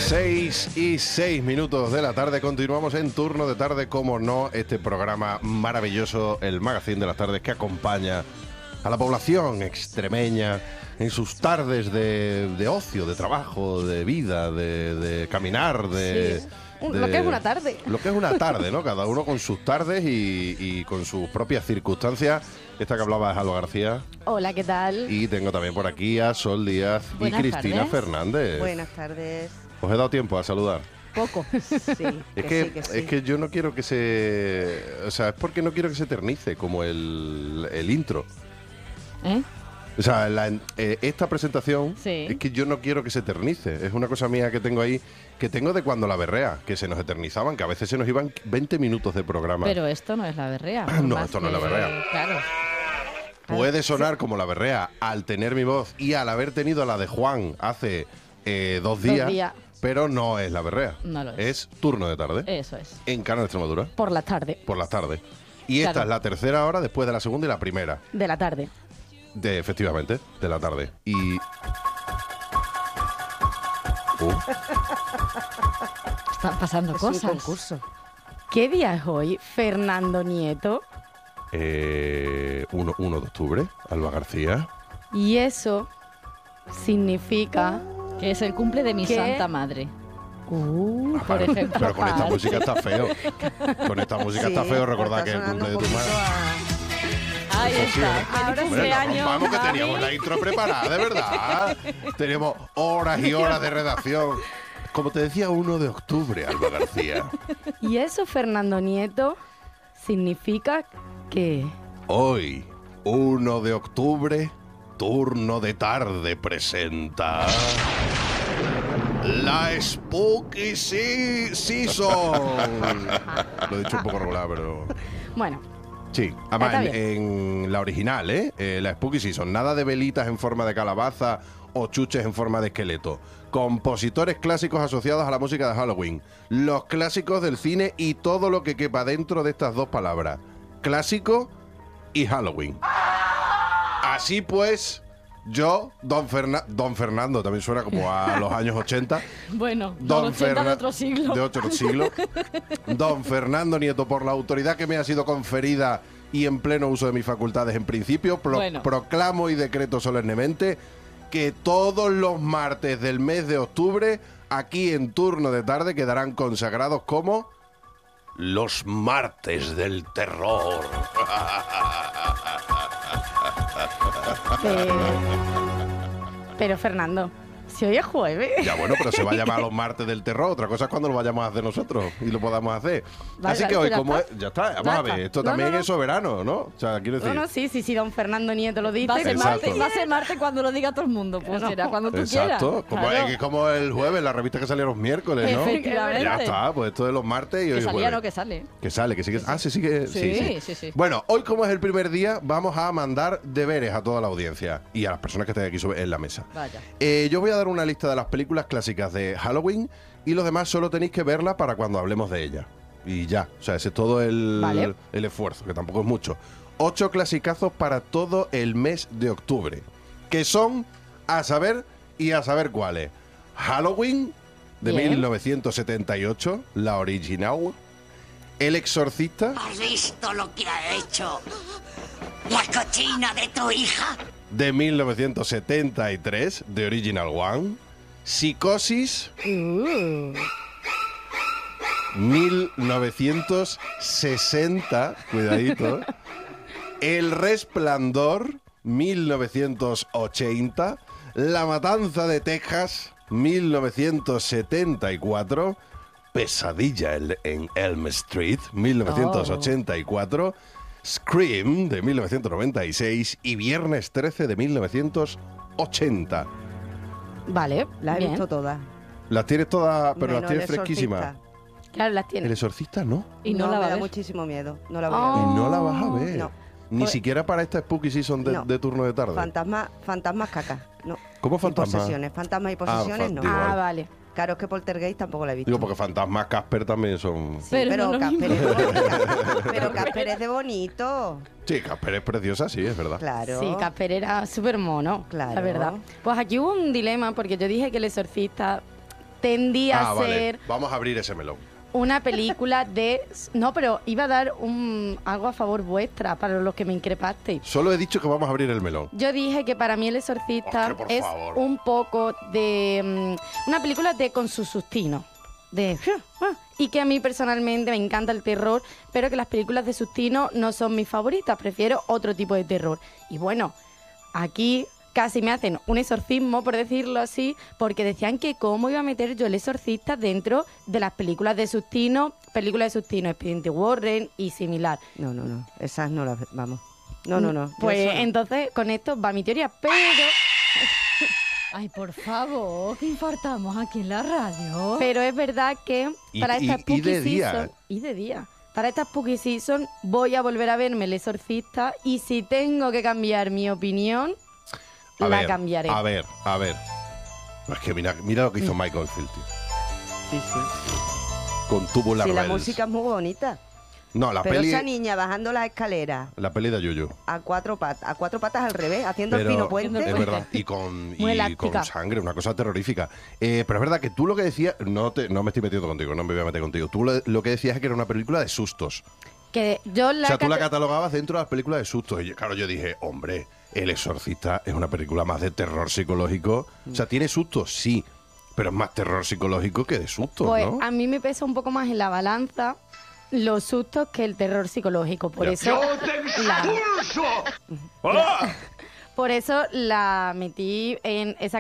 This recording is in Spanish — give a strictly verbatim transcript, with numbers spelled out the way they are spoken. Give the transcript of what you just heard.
seis y seis minutos de la tarde, continuamos en Turno de Tarde, como no, este programa maravilloso, el Magazine de las Tardes, que acompaña a la población extremeña en sus tardes de, de ocio, de trabajo, de vida, de, de caminar, de, sí. de... Lo que es una tarde. Lo que es una tarde, ¿no? Cada uno con sus tardes y, y con sus propias circunstancias. Esta que hablaba es Alba García. Hola, ¿qué tal? Y tengo también por aquí a Sol Díaz Buenas y Cristina tardes. Fernández. Buenas tardes. ¿Os he dado tiempo a saludar? Poco. Sí, Es que, que, sí, que sí. es que yo no quiero que se... O sea, es porque no quiero que se eternice como el, el intro. ¿Eh? O sea, la- eh, esta presentación Sí. es que yo no quiero que se eternice. Es una cosa mía que tengo ahí, que tengo de cuando la berrea, que se nos eternizaban, que a veces se nos iban veinte minutos de programa. Pero esto no es la berrea. por No, más esto no es la que- berrea. Claro. Puede sonar como la berrea al tener mi voz y al haber tenido la de Juan hace eh, dos Dos días, días. pero no es la berrea. No lo es. Es Turno de Tarde Eso es. en Canal de Extremadura Por la tarde. por las tardes. Y esta Claro. es la tercera hora después de la segunda y la primera. De la tarde. De, efectivamente, de la tarde. Y... Uh, Están pasando Es un cosas. concurso. ¿Qué día es hoy, Fernando Nieto? eh, uno de octubre, Alba García. Y eso significa Que es el cumple de mi ¿Qué? santa madre. Uh, Ah, por pero- ejemplo. Pero con esta Paz. música está feo. Con esta música está Sí, feo recordar está que es el sonando cumple de un tu poquito madre. a- Ahí Eso sí, está. ¿eh? Feliz Ahora sí. Hombre, no cumpleaños, rompamos que Javi. teníamos la intro preparada, de verdad. Teníamos horas y horas de redacción. Como te decía, uno de octubre, Alba García. Y eso, Fernando Nieto, significa que... Hoy, uno de octubre, Turno de Tarde presenta... La Spooky Se- Season. Lo he dicho un poco regular, pero... Bueno, Sí, además Está en, en la original, ¿eh? Eh, La Spooky Season. Nada de velitas en forma de calabaza o chuches en forma de esqueleto. Compositores clásicos asociados a la música de Halloween. Los clásicos del cine y todo lo que quepa dentro de estas dos palabras. Clásico y Halloween. Así pues, yo, Don, Ferna- Don Fernando, también suena como a los años ochenta. Bueno, Don Don ochenta de Ferna- otro siglo. De otro siglo. Don Fernando Nieto, por la autoridad que me ha sido conferida y en pleno uso de mis facultades en principio, pro- Bueno. proclamo y decreto solemnemente que todos los martes del mes de octubre, aquí en Turno de Tarde, quedarán consagrados como los martes del terror. pero... Pero, Fernando, si hoy es jueves... Ya bueno, pero se va a llamar los martes del terror. Otra cosa es cuando lo vayamos a hacer nosotros y lo podamos hacer. Vale, Así vale, que hoy, pues ya como está. es, ya está, vamos Ya a ver, está. esto No, también no, no. es soberano, ¿no? O sea, quiero decir. No, no, sí, sí, sí, don Fernando Nieto lo dice. Va a ser Exacto. martes, va a ser martes cuando lo diga todo el mundo. Pues Claro. será cuando tú Exacto, quieras. como, Claro. es que como el jueves, la revista que salía los miércoles, ¿no? Efectivamente. Ya está, pues esto de los martes y hoy Que es salía, jueves. no que sale. Que sale, que sí que... Ah, sí, sí que... Sí, Sí, sí. sí, sí. Bueno, hoy como es el primer día, vamos a mandar deberes a toda la audiencia y a las personas que estén aquí sobre- en la mesa. Vaya. Eh, yo voy a dar una lista de las películas clásicas de Halloween y los demás solo tenéis que verla para cuando hablemos de ella. Y ya, o sea, ese es todo el, Vale. el esfuerzo, que tampoco es mucho. Ocho clasicazos para todo el mes de octubre, que son a saber y a saber cuáles. Halloween, de Bien. mil novecientos setenta y ocho, la original. El Exorcista, ¿Has visto lo que ha hecho la cochina de tu hija? de mil novecientos setenta y tres, The Original One. Psicosis, Uh, mil novecientos sesenta, cuidadito. El Resplandor, mil novecientos ochenta. La Matanza de Texas, mil novecientos setenta y cuatro. Pesadilla en- en Elm Street, mil novecientos ochenta y cuatro. Scream, de mil novecientos noventa y seis. Y Viernes trece, de mil novecientos ochenta. vale, La he bien. visto todas. Las tienes todas, pero Menos las tienes El fresquísimas. Exorcista. Claro, las El tiene. Exorcista no. Y no, no la me va a da ver. muchísimo miedo. No la voy a Oh. ver. Y no la vas a ver. No. Ni Pues- siquiera para esta Spooky Season de, No. de turno de tarde. Fantasmas, fantasmas caca. No. ¿Cómo Y fantasma? posesiones. Fantasmas y posesiones fa- no. digo, Ah, Igual. vale. Claro, es que Poltergeist tampoco la he visto. Digo, porque fantasmas Casper también son... Sí, Pero pero, no lo Casper mismo. es bonito. Pero Casper es de bonito. Sí, Casper es preciosa, sí, es verdad. Claro. Sí, Casper era súper mono, Claro. la verdad. Pues aquí hubo un dilema porque yo dije que el exorcista pretendía Ah, vale. ser Vamos a abrir ese melón. una película de... No, pero iba a dar un, algo a favor vuestra para los que me increpasteis. Solo he dicho que vamos a abrir el melón. Yo dije que para mí El Exorcista Oscar, por es favor. un poco de... mm, una película de con su sustino. De... Y que a mí personalmente me encanta el terror, pero que las películas de sustino no son mis favoritas. Prefiero otro tipo de terror. Y bueno, aquí casi me hacen un exorcismo, por decirlo así, porque decían que cómo iba a meter yo El Exorcista dentro de las películas de sustino, películas de sustino, Expediente Warren y similar. No, no, no. Esas no las... Vamos. No, no, no. Yo Pues eso no. entonces con esto va mi teoría, pero... Ay, por favor, que infartamos aquí en la radio. Pero es verdad que Y- para y- esta y spooky de día. season... Y de día. Para esta spooky season voy a volver a verme El Exorcista y si tengo que cambiar mi opinión, A la ver, cambiaré. A ver, a ver. Es que mira, mira lo que hizo Michael Field, tío. Sí, sí. Con Tubular Sí, la Bells. música es muy bonita. No, la pero peli... esa niña bajando las escaleras La peli de Yuyu. a cuatro patas, a cuatro patas al revés, haciendo Pero el pino puente. es verdad, y con, Muy y elástica. con sangre, una cosa terrorífica. Eh, pero es verdad que tú lo que decías, no, te, no me estoy metiendo contigo, no me voy a meter contigo. Tú lo, lo que decías es que era una película de sustos. Que yo la o sea, tú la cate- catalogabas dentro de las películas de sustos. Y claro, yo dije, hombre, El Exorcista es una película más de terror psicológico. O sea, tiene sustos, sí, pero es más terror psicológico que de sustos, Pues ¿no? a mí me pesa un poco más en la balanza los sustos que el terror psicológico. Por Ya. eso la, por eso la metí en esa